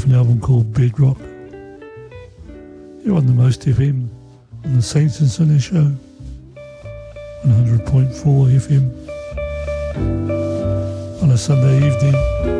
off an album called Bedrock. You're on the Most FM on the Saints and Sinners show, 100.4 FM on a Sunday evening.